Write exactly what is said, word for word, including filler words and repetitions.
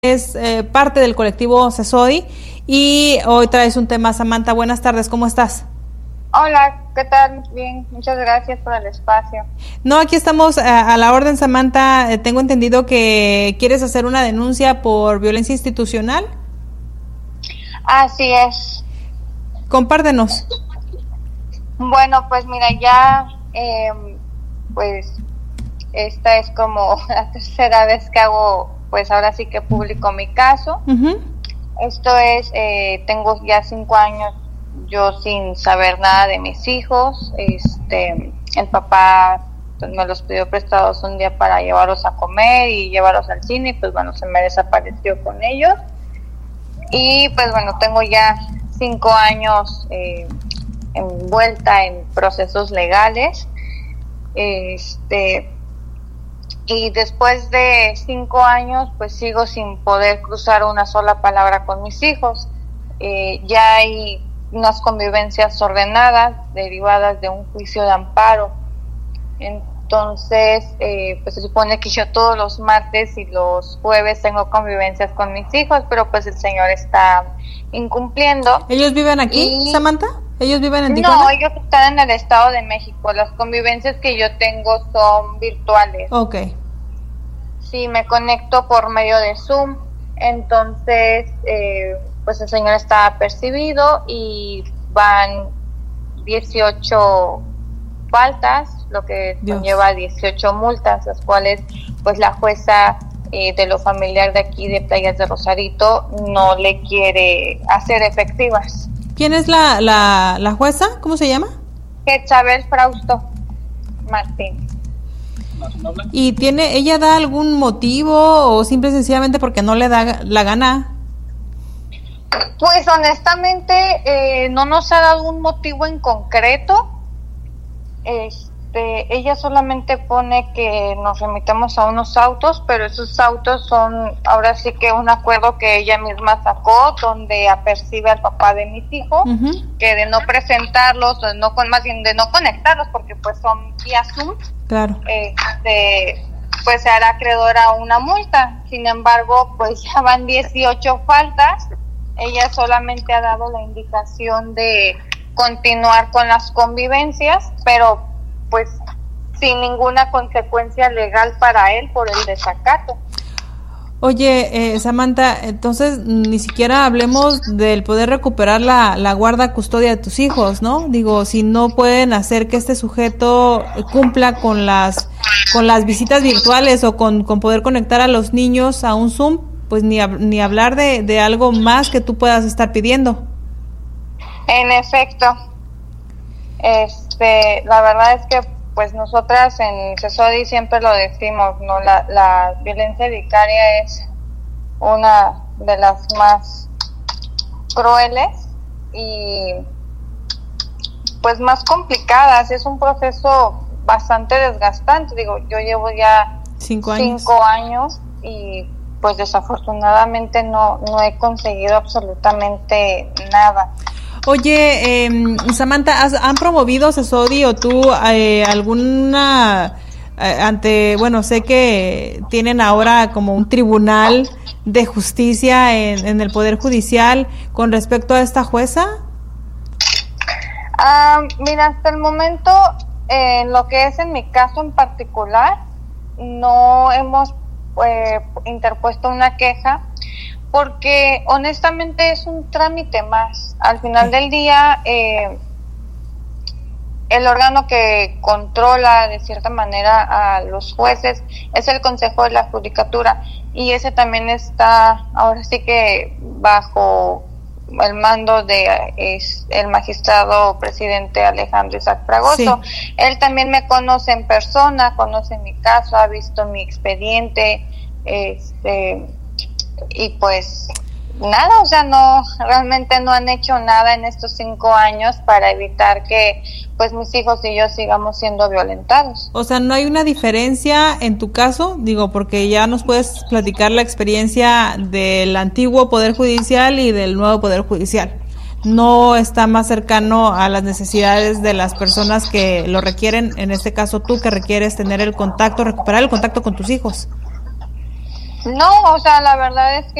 es eh, parte del colectivo CESODI y hoy traes un tema. Samantha, buenas tardes, ¿cómo estás? Hola, ¿qué tal? Bien, muchas gracias por el espacio. No, aquí estamos a, a la orden, Samantha. Eh, tengo entendido que quieres hacer una denuncia por violencia institucional. Así es. Compártenos. Bueno, pues mira, ya, eh, pues esta es como la tercera vez que hago, pues ahora sí que publico mi caso. Uh-huh. Esto es, eh, tengo ya cinco años yo sin saber nada de mis hijos. Este, el papá pues, me los pidió prestados un día para llevarlos a comer y llevarlos al cine, y pues bueno, se me desapareció con ellos. Y pues bueno, tengo ya cinco años eh, envuelta en procesos legales. Este, y después de cinco años, pues sigo sin poder cruzar una sola palabra con mis hijos. Eh, ya hay unas convivencias ordenadas derivadas de un juicio de amparo. Entonces, eh, pues se supone que yo todos los martes y los jueves tengo convivencias con mis hijos, pero pues el señor está incumpliendo. ¿Ellos viven aquí, y... Samantha? ¿Ellos viven en Tijuana? No, ellos están en el Estado de México. Las convivencias que yo tengo son virtuales. Ok. Sí, me conecto por medio de Zoom. Entonces, eh, pues el señor está apercibido y van dieciocho faltas, lo que Dios. conlleva dieciocho multas, las cuales pues la jueza eh, de lo familiar de aquí de Playas de Rosarito no le quiere hacer efectivas. ¿Quién es la, la, la jueza? ¿Cómo se llama? Isabel Frausto Martín. ¿Y tiene, ella da algún motivo o simple y sencillamente porque no le da la gana? Pues honestamente eh, no nos ha dado un motivo en concreto. Este, ella solamente pone que nos remitamos a unos autos, pero esos autos son ahora sí que un acuerdo que ella misma sacó, donde apercibe al papá de mis hijos, uh-huh. que de no presentarlos, de no con más bien de no conectarlos, porque pues son vía Zoom. Claro. Este, pues se hará acreedora una multa. Sin embargo, pues ya van dieciocho faltas. Ella solamente ha dado la indicación de continuar con las convivencias, pero pues sin ninguna consecuencia legal para él por el desacato. Oye, eh, Samantha, entonces ni siquiera hablemos del poder recuperar la, la guarda custodia de tus hijos, ¿no? Digo, si no pueden hacer que este sujeto cumpla con las con las visitas virtuales o con, con poder conectar a los niños a un Zoom, pues ni, ni hablar de, de algo más que tú puedas estar pidiendo. En efecto, este, la verdad es que pues nosotras en CESODI siempre lo decimos, ¿no? La, la violencia vicaria es una de las más crueles y pues más complicadas. Es un proceso bastante desgastante. Digo, yo llevo ya cinco años, cinco años y pues desafortunadamente no, no he conseguido absolutamente nada. Oye, eh, Samantha, ¿has, ¿han promovido CESODI o tú eh, alguna, eh, ante, bueno, sé que tienen ahora como un tribunal de justicia en, en el Poder Judicial con respecto a esta jueza? Ah, mira, hasta el momento, en eh, lo que es en mi caso en particular, no hemos eh, interpuesto una queja, porque honestamente es un trámite más. Al final del día, eh, el órgano que controla de cierta manera a los jueces es el Consejo de la Judicatura, y ese también está ahora sí que bajo el mando de es, el magistrado presidente Alejandro Isaac Fragoso. Sí. Él también me conoce en persona, conoce mi caso, ha visto mi expediente, este... y pues nada, o sea, no, realmente no han hecho nada en estos cinco años para evitar que pues mis hijos y yo sigamos siendo violentados. O sea, ¿no hay una diferencia en tu caso? Digo, porque ya nos puedes platicar la experiencia del antiguo Poder Judicial y del nuevo Poder Judicial. ¿No está más cercano a las necesidades de las personas que lo requieren? En este caso tú, que requieres tener el contacto, recuperar el contacto con tus hijos. No, o sea, la verdad es que